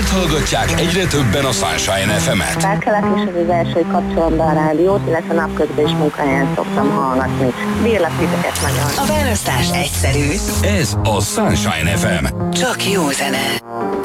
Miért hallgatják egyre többen a Sunshine FM-et? Felkelek, és ez az első, hogy kapcsolom be a rádiót, illetve napközben is munkahelyen szoktam hallgatni. Bírlak titeket nagyon. A választás egyszerű. Ez a Sunshine FM. Csak jó zene.